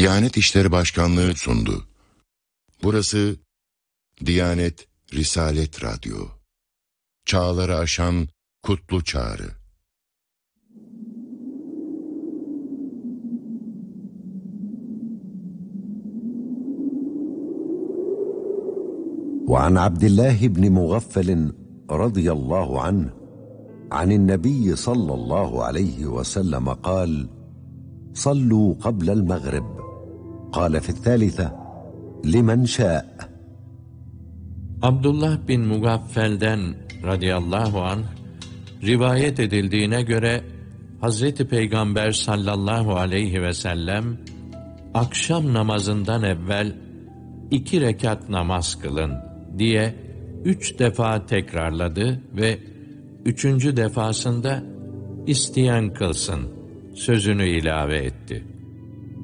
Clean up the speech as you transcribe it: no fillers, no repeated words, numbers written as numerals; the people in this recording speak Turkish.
Diyanet İşleri Başkanlığı sundu. Burası Diyanet Risalet Radyo. Çağları aşan kutlu çağrı. وعن عبد الله بن مغفل رضي الله عنه عن النبي صلى الله عليه وسلم قال: صلوا قبل المغرب. قال في الثالثة: لمن شاء. Abdullah bin Mugaffel'den radıyallahu anh rivayet edildiğine göre Hazreti Peygamber sallallahu aleyhi ve sellem akşam namazından evvel 2 rekat namaz kılın diye 3 defa tekrarladı ve 3. defasında isteyen kılsın sözünü ilave etti.